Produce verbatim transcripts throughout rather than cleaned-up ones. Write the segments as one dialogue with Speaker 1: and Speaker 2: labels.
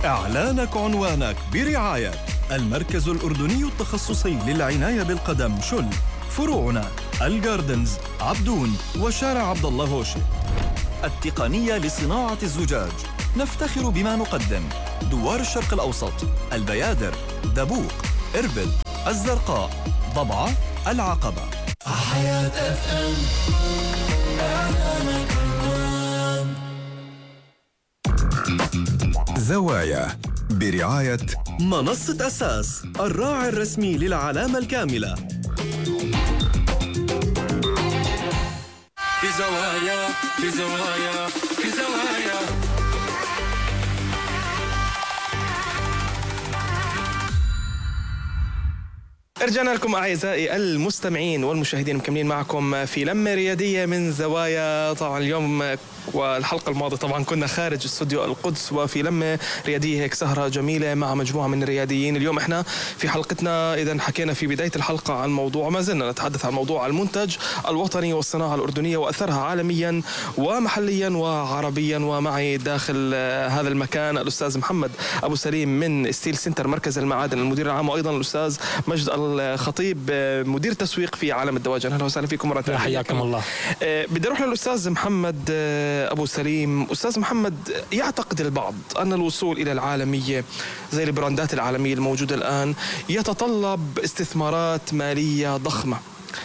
Speaker 1: إعلانك عنوانك برعاية المركز الأردني التخصصي للعناية بالقدم شل، فروعنا الجاردنز، عبدون، وشارع عبد الله هوشي. التقنية لصناعة الزجاج، نفتخر بما نقدم: دوار الشرق الأوسط، البيادر، دبوق، إربد، الزرقاء، ضبعة، العقبة.
Speaker 2: حياة اف ام إعلانك عنوان.
Speaker 1: زوايا برعاية منصة أساس، الراعي الرسمي للعلامة الكاملة.
Speaker 2: في زوايا في زوايا في زوايا.
Speaker 3: رجعنا لكم أعزائي المستمعين والمشاهدين، مكملين معكم في لمة ريادية من زوايا. طبعا اليوم والحلقة الماضية طبعا كنا خارج استوديو القدس، وفي لمة ريادية هيك سهرة جميلة مع مجموعة من الرياديين. اليوم احنا في حلقتنا إذا حكينا في بداية الحلقة عن موضوع، ما زلنا نتحدث عن موضوع المنتج الوطني والصناعة الأردنية وأثرها عالميا ومحليا وعربيا. ومعي داخل هذا المكان الأستاذ محمد أبو سليم من ستيل سنتر مركز المعادن المدير العام، وأيضا الأستاذ مجد الخطيب مدير تسويق في عالم الدواجن. اهلا وسهلا فيكم مرة ثانية.
Speaker 4: حياكم الله.
Speaker 3: بدي اروح للاستاذ محمد ابو سليم. استاذ محمد، يعتقد البعض ان الوصول الى العالمية زي البراندات العالمية الموجودة الان يتطلب استثمارات مالية ضخمة.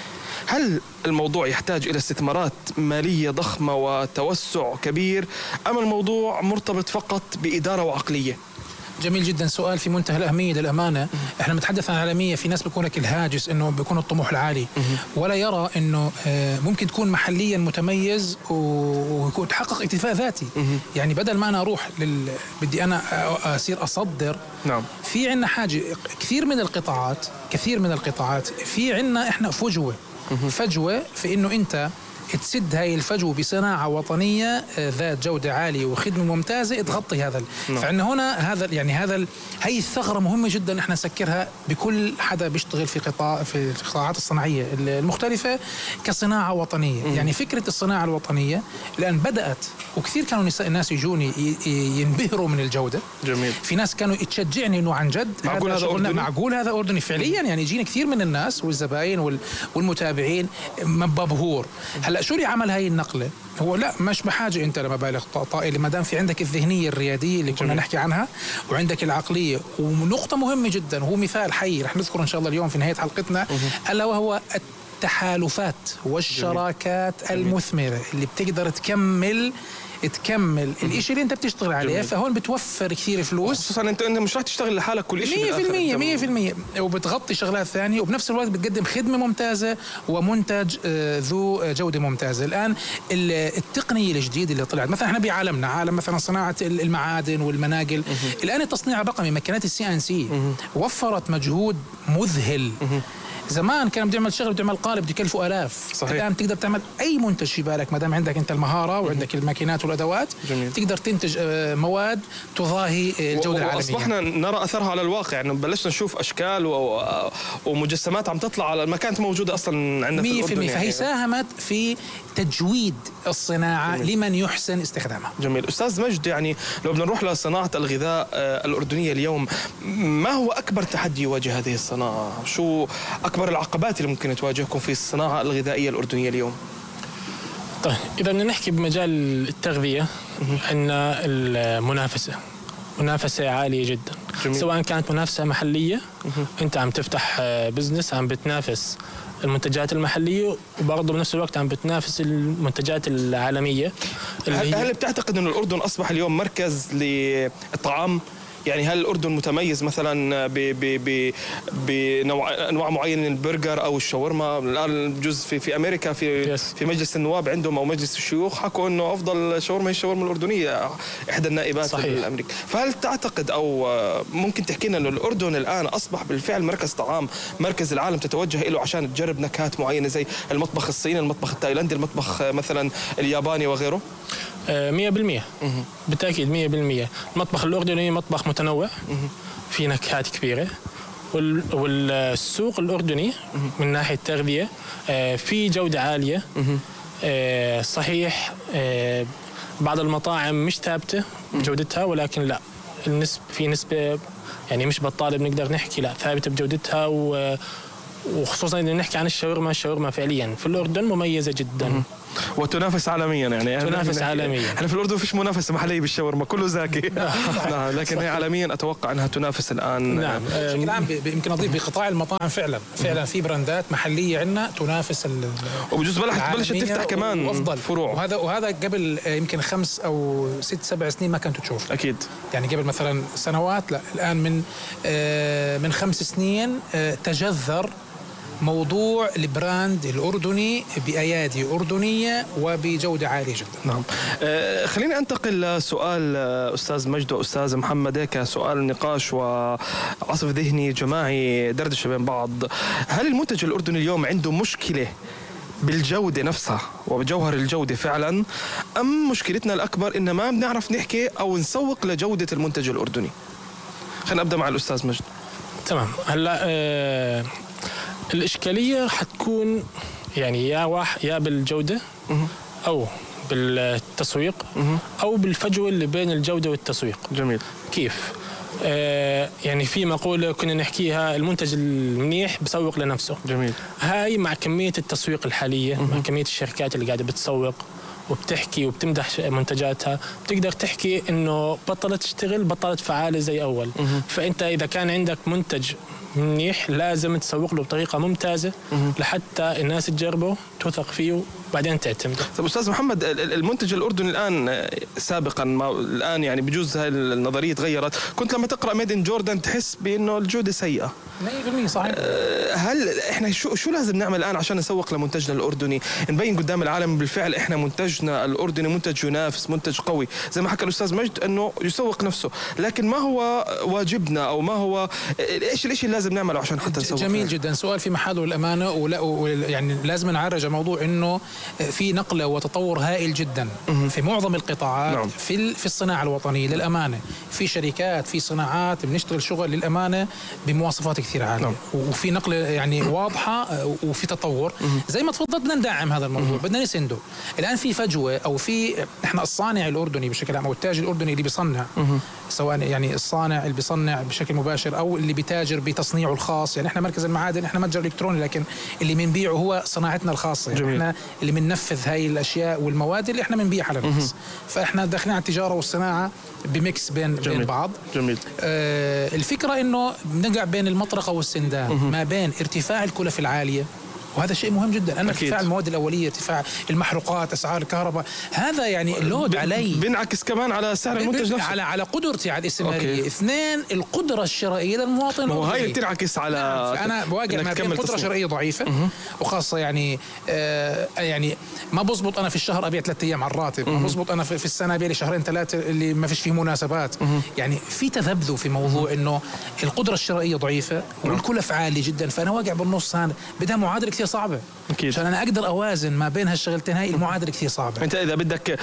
Speaker 3: هل الموضوع يحتاج الى استثمارات مالية ضخمة وتوسع كبير، ام الموضوع مرتبط فقط بإدارة وعقلية؟
Speaker 4: جميل جدا، سؤال في منتهى الأهمية للأمانة. احنا بنتحدث عن عالمية، في ناس بيكون لك الهاجس انه بيكون الطموح العالي ولا يرى انه ممكن تكون محليا متميز وتحقق اكتفاء ذاتي. يعني بدل ما انا اروح لل... بدي انا اصير اصدر.
Speaker 3: نعم.
Speaker 4: في عنا حاجة، كثير من القطاعات كثير من القطاعات في عنا احنا فجوة فجوة في انه انت تسد هاي الفجوة بصناعة وطنية ذات جودة عالية وخدمة ممتازة تغطي هذا.
Speaker 3: نعم.
Speaker 4: فعندنا هنا هذا يعني هذا هاي الثغرة مهمة جدا احنا نسكرها بكل حدا بيشتغل في قطاع في القطاعات الصناعية المختلفة كصناعة وطنية. م- يعني فكرة الصناعة الوطنية الآن بدأت، وكثير كانوا الناس يجوني ينبهروا من الجودة.
Speaker 3: جميل.
Speaker 4: في ناس كانوا تشجعني انه عن جد
Speaker 3: معقول هذا أردني؟
Speaker 4: معقول هذا أردني فعليا. يعني يجينا كثير من الناس والزباين والمتابعين مبهور. هلا شو اللي عمل هاي النقلة؟ هو لا مش بحاجة أنت لمبالغ طائلة، ما دام في عندك الذهنية الريادية اللي كنا نحكي عنها وعندك العقلية. ونقطة مهمة جدا وهو مثال حي رح نذكره إن شاء الله اليوم في نهاية حلقتنا، ألا وهو التحالفات والشراكات جميل. المثمرة اللي بتقدر تكمل تكمل الاشي اللي انت بتشتغل عليه. جميل. فهون بتوفر كثير فلوس،
Speaker 3: خصوصا انت انت مش راح تشتغل لحالك كل شيء
Speaker 4: مية بالمية مية بالمية، وبتغطي شغلات ثانية، وبنفس الوقت بتقدم خدمة ممتازة ومنتج ذو جودة ممتازة. الآن التقنية الجديدة اللي طلعت مثلا احنا بعالمنا عالم مثلا صناعة المعادن والمناقل، الآن التصنيع الرقمي ماكينات السي ان سي وفرت مجهود مذهل. زمان كان بدي يعمل شغل بدي يعمل قالب بدي يكلفه آلاف. صحيح. الآن تقدر تعمل أي منتج في بالك ما دام عندك أنت المهارة وعندك الماكينات والأدوات. جميل. تقدر تنتج مواد تضاهي الجودة العالمية.
Speaker 3: وأصبحنا نرى أثرها على الواقع، يعني بلشنا نشوف أشكال و... ومجسمات عم تطلع على ما كانت موجودة أصلا عندنا في الأردن. يعني.
Speaker 4: فهي ساهمت في تجويد الصناعة. جميل. لمن يحسن استخدامها.
Speaker 3: جميل. أستاذ مجد، يعني لو بدنا نروح لصناعة الغذاء الأردنية اليوم، ما هو أكبر تحدي يواجه هذه الصناعة؟ شو أكبر العقبات اللي ممكن تواجهكم في الصناعة الغذائية الأردنية اليوم؟
Speaker 5: طيب إذا بدنا نحكي بمجال التغذية، عندنا المنافسة منافسة عالية جدا. جميل. سواء كانت منافسة محلية، أنت عم تفتح بزنس عم بتنافس المنتجات المحلية، وبرضه بنفس الوقت عم بتنافس المنتجات العالمية.
Speaker 3: هل, هل بتعتقد أن الأردن أصبح اليوم مركز للطعام؟ يعني هل الأردن متميز مثلا بنوع معين من البرجر أو الشاورما؟ الآن جزء في في أمريكا في yes. في مجلس النواب عندهم أو مجلس الشيوخ حكوا إنه أفضل شاورما هي الشاورما الأردنية، إحدى النائبات الأمريكية. فهل تعتقد أو ممكن تحكي لنا إنه الأردن الآن أصبح بالفعل مركز طعام، مركز العالم تتوجه له عشان تجرب نكهات معينة زي المطبخ الصيني، المطبخ التايلاندي، المطبخ مثلا الياباني وغيره؟
Speaker 5: مية بالمية بالتأكيد مية بالمية. المطبخ الأردني مطبخ متنوع في نكهات كبيرة، والسوق الأردني من ناحية التغذية في جودة عالية. صحيح بعض المطاعم مش ثابتة بجودتها، ولكن لا النسبة في نسبة يعني مش بطالة بنقدر نحكي لا ثابتة بجودتها، و وخصوصا إذا نحكي عن الشاورما، الشاورما فعليا في الأردن مميزة جدا
Speaker 3: وتنافس عالميا، يعني
Speaker 5: تنافس عالميا.
Speaker 3: احنا في الاردن فيش منافسه محليه بالشاورما، كله زاكي. نعم، لكن هي عالميا اتوقع انها تنافس الان.
Speaker 5: نعم
Speaker 4: بشكل عام يمكن اضيف بقطاع المطاعم فعلا فعلا في براندات محليه عندنا تنافس ال
Speaker 3: وبجوز بلشت تفتح كمان
Speaker 4: وافضل
Speaker 3: فروع،
Speaker 4: وهذا وهذا قبل يمكن خمس او ست سبع سنين ما كنت تشوف.
Speaker 3: اكيد
Speaker 4: يعني قبل مثلا سنوات، لا الان من من خمس سنين تجذر موضوع البراند الأردني بأيادي أردنية وبجودة عالية جدا.
Speaker 3: نعم. آه خليني أنتقل لسؤال آه أستاذ مجد وأستاذ محمد، هيك سؤال نقاش وعصف ذهني جماعي دردشة بين بعض. هل المنتج الأردني اليوم عنده مشكلة بالجودة نفسها وبجوهر الجودة فعلا، أم مشكلتنا الأكبر إن ما بنعرف نحكي أو نسوق لجودة المنتج الأردني؟ خلينا نبدأ مع الأستاذ مجد.
Speaker 5: تمام. هلا آه الإشكالية حتكون يعني يا واحد يا بالجودة أو بالتسويق أو بالفجوة اللي بين الجودة والتسويق.
Speaker 3: جميل.
Speaker 5: كيف؟ آه يعني في مقولة كنا نحكيها المنتج المنيح بسوق لنفسه.
Speaker 3: جميل.
Speaker 5: هاي مع كمية التسويق الحالية، مع كمية الشركات اللي قاعدة بتسوق وبتحكي وبتمدح منتجاتها، بتقدر تحكي إنه بطلت تشتغل، بطلت فعالة زي أول. فأنت إذا كان عندك منتج منيح لازم تسوق له بطريقة ممتازة لحتى الناس تجربه، تثق فيه وبعدين تعتمد.
Speaker 3: طيب أستاذ محمد، المنتج الأردني الآن سابقا ما الآن يعني بجوز هاي النظرية تغيرت، كنت لما تقرأ ميد إن جوردن تحس بأنه الجودة سيئة.
Speaker 4: مية بالمية صحيح.
Speaker 3: هل إحنا شو شو لازم نعمل الآن عشان نسوق لمنتجنا الأردني، نبين قدام العالم بالفعل إحنا منتجنا الأردني منتج ينافس، منتج قوي زي ما حكى الأستاذ مجد إنه يسوق نفسه، لكن ما هو واجبنا أو ما هو إيش الإشي اللي لازم نعمله عشان حتى نسوق؟
Speaker 4: جميل جدا، سؤال في محله الأمانة، ولا يعني لازم نعرج موضوع إنه في نقلة وتطور هائل جدا في معظم القطاعات. نعم. في في الصناعة الوطنية للأمانة، في شركات في صناعات بنشتغل شغل للأمانة بمواصفات كثير عالية. نعم. وفي نقلة يعني واضحة وفي تطور. زي ما تفضلت بدنا ندعم هذا الموضوع، بدنا نسنده. الآن في فجوة أو في احنا الصانع الأردني بشكل عام أو التاجر الأردني اللي بيصنع، سواء يعني الصانع اللي بيصنع بشكل مباشر أو اللي بيتاجر بتصنيعه الخاص. يعني احنا مركز المعادن احنا متجر إلكتروني، لكن اللي بنبيعه هو صناعتنا الخاصة. يعني احنا اللي بننفذ هاي الأشياء والمواد اللي احنا بنبيعها للناس. فاحنا داخلين على التجارة والصناعة بميكس بين جميل. بين بعض. جميل. آه الفكرة إنه بنقع بين المطرقة والسندان، ما بين ارتفاع الكلف العالية، وهذا شيء مهم جدا. أنا ارتفاع المواد الأولية، ارتفاع المحروقات، أسعار الكهرباء، هذا يعني لود علي،
Speaker 3: بينعكس كمان على سعر المنتج نفسه،
Speaker 4: على على قدرتي على الاستمرارية. اثنين، القدرة الشرائية للمواطن.
Speaker 3: وهي بتنعكس على
Speaker 4: أنا بواجه ما بين قدرة شرائية ضعيفة مه. وخاصة يعني آه يعني ما بزبط أنا في الشهر أبيع ثلاثة أيام على الراتب، ما بزبط أنا في, في السنة أبيع لي شهرين ثلاثة اللي ما فيش فيه مناسبات. مه. يعني في تذبذب في موضوع إنه القدرة الشرائية ضعيفة والكلف عالي جدا، فأنا واقع بالنص. هذا بدها معادلة كثير صعبة أكيد. عشان أنا أقدر أوازن ما بين هالشغلتين، هاي المعادلة كثير صعبة.
Speaker 3: أنت إذا بدك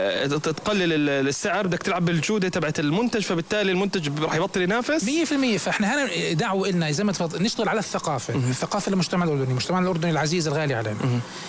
Speaker 3: تقلل السعر بدك تلعب بالجودة تبعت المنتج، فبالتالي المنتج راح يبطل ينافس
Speaker 4: مية بالمية. فإحنا هنا دعوة إلنا زي ما تفضل نشتغل على الثقافة. م- الثقافة للمجتمع الأردني، المجتمع الأردني العزيز الغالي علينا.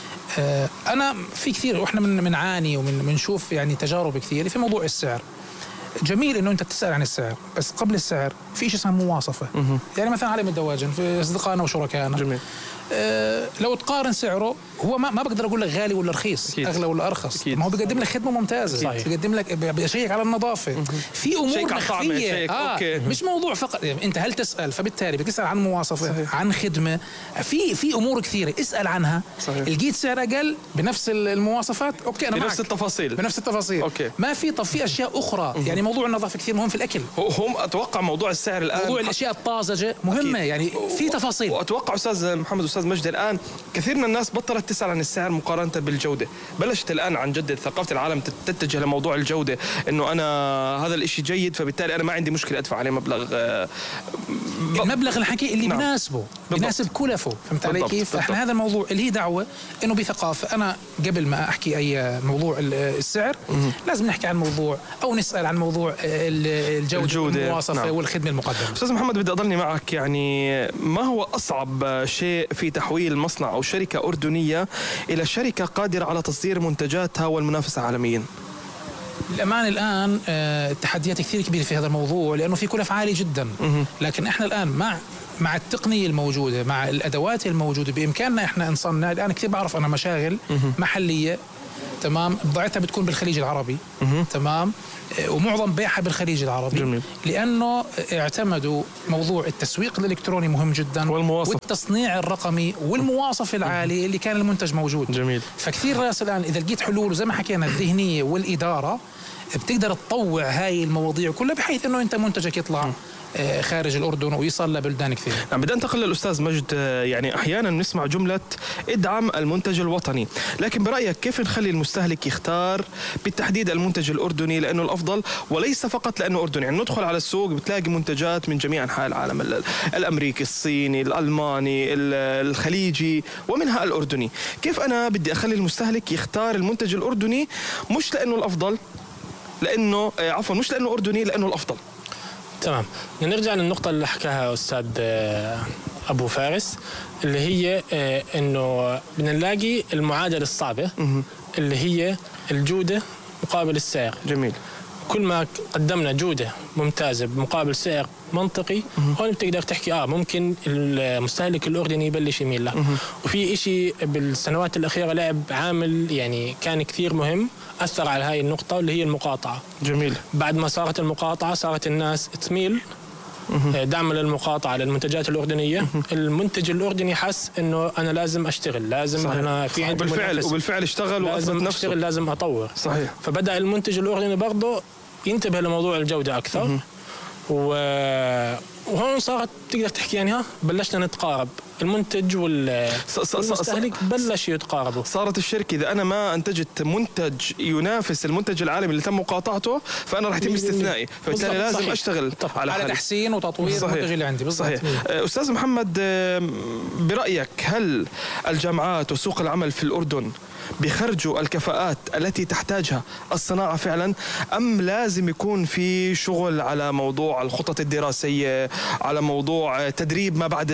Speaker 4: آه أنا في كثير وإحنا من بنعاني ومن بنشوف يعني تجارب كثير في موضوع السعر. جميل انه انت تسال عن السعر، بس قبل السعر في شيء اسمه مواصفه. مه. يعني مثلا عالم الدواجن في اصدقائنا وشركائنا، جميل. آه لو تقارن سعره، هو ما, ما بقدر اقول لك غالي ولا رخيص، أكيد. اغلى ولا ارخص، أكيد. ما هو بيقدم لك خدمه ممتازه، أكيد. بيقدم لك بيشيك على النظافه. مه. في امور مخفيه. آه مش موضوع فقط يعني انت هل تسال، فبالتالي بتسال عن مواصفه، صحيح. عن خدمه، في في امور كثيره اسال عنها. صحيح. لقيت سعر اقل بنفس المواصفات، اوكي انا
Speaker 3: بنفس
Speaker 4: معك.
Speaker 3: التفاصيل
Speaker 4: بنفس التفاصيل، أوكي. ما في طب في اشياء اخرى. مه. يعني موضوع النظافه كثير مهم في الاكل.
Speaker 3: هم اتوقع موضوع السعر الان،
Speaker 4: موضوع الاشياء الطازجه مهمه، أكيد. يعني في تفاصيل.
Speaker 3: واتوقع استاذ محمد واستاذ مجد الان كثير من الناس بطلت تسال عن السعر مقارنه بالجوده، بلشت الان عن جد ثقافه العالم تتجه لموضوع الجوده، انه انا هذا الاشي جيد فبالتالي انا ما عندي مشكله ادفع عليه مبلغ آه
Speaker 4: المبلغ الحكي اللي نعم. بيناسبه بيناسب كلفه. فهمت علي كيف؟ فاحنا هذا الموضوع اللي هي دعوه انه بثقافه. انا قبل ما احكي اي موضوع السعر مم. لازم نحكي عن موضوع او نسال عن موضوع الجوده, الجودة. والمواصفه نعم. والخدمه المقدمه.
Speaker 3: استاذ محمد بدي اضلني معك، يعني ما هو اصعب شيء في تحويل مصنع او شركه اردنيه الى شركه قادره على تصدير منتجاتها والمنافسه عالميا؟
Speaker 4: الأمان الآن آه، التحديات كثير كبيرة في هذا الموضوع، لأنه في كلف عالي جدا. لكن إحنا الآن مع مع التقنية الموجودة، مع الأدوات الموجودة، بإمكاننا إحنا نصنع. الآن كثير بعرف أنا مشاغل محلية، تمام، بضاعتها بتكون بالخليج العربي، تمام، ومعظم بيعها بالخليج العربي.
Speaker 3: جميل.
Speaker 4: لأنه اعتمدوا موضوع التسويق الإلكتروني مهم جدا،
Speaker 3: والمواصفة.
Speaker 4: والتصنيع الرقمي والمواصفة العالية اللي كان المنتج موجود.
Speaker 3: جميل.
Speaker 4: فكثير ناس الآن إذا لقيت حلول وزي ما حكينا الذهنية والإدارة، بتقدر تطوع هاي المواضيع كلها بحيث أنه أنت منتجك يطلع خارج الأردن ويصل لبلدان كثير.
Speaker 3: نعم، بدي أنتقل للأستاذ مجد. يعني أحيانا نسمع جملة ادعم المنتج الوطني، لكن برأيك كيف نخلي المستهلك يختار بالتحديد المنتج الأردني لأنه الأفضل، وليس فقط لأنه أردني؟ يعني ندخل على السوق بتلاقي منتجات من جميع أنحاء العالم، الأمريكي، الصيني، الألماني، الخليجي، ومنها الأردني. كيف أنا بدي أخلي المستهلك يختار المنتج الأردني، مش لأنه الأفضل، لأنه عفوا مش لأنه أردني، لأنه الأفضل؟
Speaker 5: تمام، نرجع للنقطة اللي حكاها أستاذ أبو فارس، اللي هي إنه بدنا نلاقي المعادلة الصعبة اللي هي الجودة مقابل السعر.
Speaker 3: جميل.
Speaker 5: كل ما قدمنا جودة ممتازة بمقابل سعر منطقي، هون بتقدر تحكي آه ممكن المستهلك الأردني يبلش يميل له. وفي إشي بالسنوات الأخيرة لعب عامل يعني كان كثير مهم، أثر على هاي النقطة، اللي هي المقاطعة.
Speaker 3: جميل.
Speaker 5: بعد ما صارت المقاطعة صارت الناس تميل دعم للمقاطعة للمنتجات الأردنية. المنتج الأردني حس إنه أنا لازم أشتغل، لازم صحيح. أنا في عندي
Speaker 3: وبالفعل وبالفعل اشتغل
Speaker 5: لازم أشتغل، لازم أطور.
Speaker 3: صحيح.
Speaker 5: فبدأ المنتج الأردني برضه ينتبه لموضوع الجودة أكثر. و... وهون صارت تقدر تحكي يعني ها بلشنا نتقارب، المنتج والمستهلك بلش يتقاربوا.
Speaker 3: صارت الشركة إذا أنا ما أنتجت منتج ينافس المنتج العالمي اللي تم مقاطعته، فأنا راح يتم استثنائي، فبالتالي لازم صحيح. أشتغل
Speaker 4: على, على تحسين وتطوير المنتج اللي عندي.
Speaker 3: صحيح. أستاذ محمد، برأيك هل الجامعات وسوق العمل في الأردن بيخرجوا الكفاءات التي تحتاجها الصناعة فعلا، أم لازم يكون في شغل على موضوع الخطط الدراسية، على موضوع تدريب ما بعد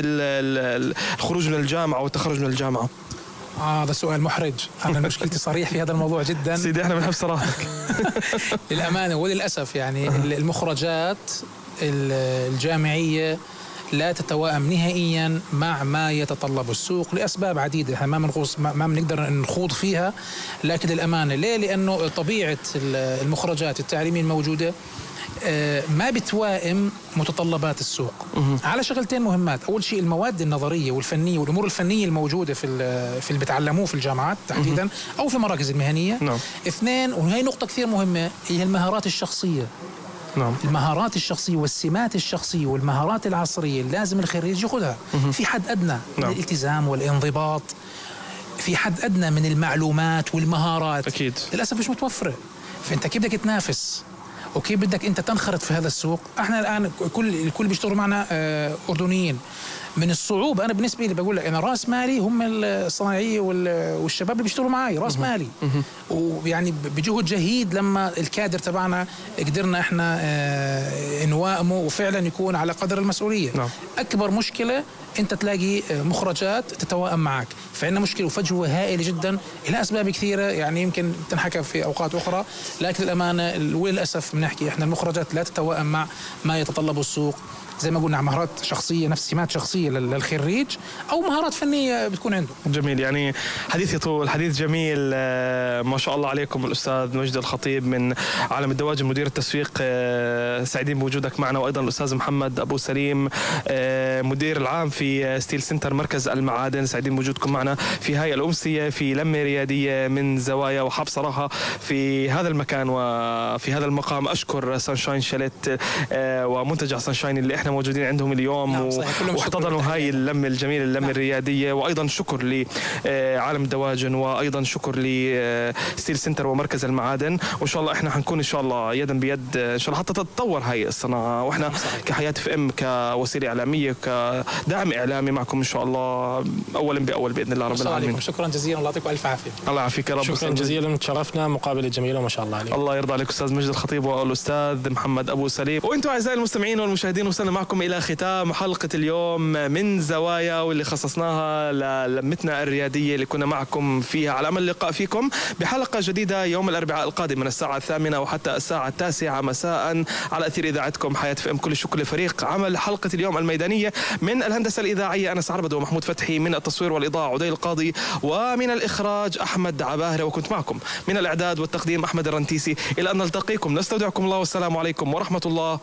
Speaker 3: الخروج من الجامعة والتخرج من الجامعة؟
Speaker 4: هذا آه سؤال محرج. أنا مشكلتي صريح في هذا الموضوع جدا.
Speaker 3: سيدي احنا بنحب صراحتك.
Speaker 4: للأمانة وللأسف يعني المخرجات الجامعية لا تتوائم نهائيا مع ما يتطلب السوق لأسباب عديدة، احنا ما بنغوص ما بنقدر نخوض فيها. لكن الأمانة ليه؟ لأنه طبيعة المخرجات التعليمية الموجودة ما بتوائم متطلبات السوق على شغلتين مهمات. أول شيء المواد النظرية والفنية والأمور الفنية الموجودة في في اللي بتعلموه في الجامعات تحديدا أو في المراكز المهنية.
Speaker 3: نعم.
Speaker 4: اثنين، وهي نقطة كثير مهمة، هي المهارات الشخصية.
Speaker 3: نعم.
Speaker 4: المهارات الشخصية والسمات الشخصية والمهارات العصرية اللي لازم الخريج ياخذها. في حد أدنى
Speaker 3: نعم.
Speaker 4: من الالتزام والانضباط، في حد أدنى من المعلومات والمهارات.
Speaker 3: أكيد.
Speaker 4: للأسف مش متوفرة. فأنت كيف بدك تنافس وكيف بدك أنت تنخرط في هذا السوق؟ احنا الآن كل الكل بيشتغلوا معنا أردنيين. من الصعوبة أنا بالنسبة لي بقول لك أنا رأس مالي هم الصناعية والشباب اللي بيشتغلوا معي، رأس مالي. ويعني بجهد جهيد لما الكادر تبعنا قدرنا إحنا نوائمه وفعلا يكون على قدر المسؤولية.
Speaker 3: نعم.
Speaker 4: أكبر مشكلة أنت تلاقي مخرجات تتوائم معك، فعندنا مشكلة وفجوة هائلة جدا إلى أسباب كثيرة يعني يمكن تنحكى في أوقات أخرى. لكن الأمانة وللأسف بنحكي إحنا المخرجات لا تتوائم مع ما يتطلبه السوق، زي ما قلنا مهارات شخصية، نفس سمات شخصية للخريج أو مهارات فنية بتكون عنده.
Speaker 3: جميل. يعني حديث يطول، حديث جميل. ما شاء الله عليكم الأستاذ مجد الخطيب من عالم الدواجن مدير التسويق، سعيدين بوجودك معنا، وأيضا الأستاذ محمد أبو سليم مدير العام في ستيل سنتر مركز المعادن، سعيدين بوجودكم معنا في هاي الأمسية في لمة ريادية من زوايا. وحاب صراحة في هذا المكان وفي هذا المقام أشكر سانشاين شاليت ومنتجع سانشاين اللي احنا موجودين عندهم اليوم. نعم واحتضنوا هاي اللمة الجميلة، اللمة نعم. الريادية. وأيضا شكر لعالم الدواجن، وأيضا شكر لستيل سنتر ومركز المعادن. وإن شاء الله احنا حنكون إن شاء الله يدا بيد إن شاء الله حتى تتطور هاي الصناعة، واحنا نعم كحياة اف ام كوسيلة إعلامية كدعم إعلامي معكم إن شاء الله أولا بأول بإذن الله رب العالمين.
Speaker 4: شكرا جزيلا، الله يعطيكم ألف عافية.
Speaker 3: الله يعافيك يا رب.
Speaker 5: شكرا جزيلا، تشرفنا، مقابلة جميلة وما شاء الله عليك.
Speaker 3: الله يرضى عليك أستاذ مجد الخطيب والأستاذ محمد أبو سليم. وأنتم أعزائي المستمعين والمشاهدين وصلنا معكم إلى ختام حلقة اليوم من زوايا، واللي خصصناها للمتنا الريادية اللي كنا معكم فيها. على أمل اللقاء فيكم بحلقة جديدة يوم الأربعاء القادم من الساعة الثامنة وحتى الساعة التاسعة مساء على أثير إذاعتكم حياة اف ام. كل الشكر لفريق عمل حلقة اليوم الميدانية من الهندسة الإذاعية أنس عربد ومحمود فتحي، من التصوير والإضاءة عدي القاضي، ومن الإخراج أحمد عباهرة، وكنت معكم من الإعداد والتقديم أحمد الرنتيسي. إلى أن نلتقيكم نستودعكم الله والسلام عليكم ورحمة الله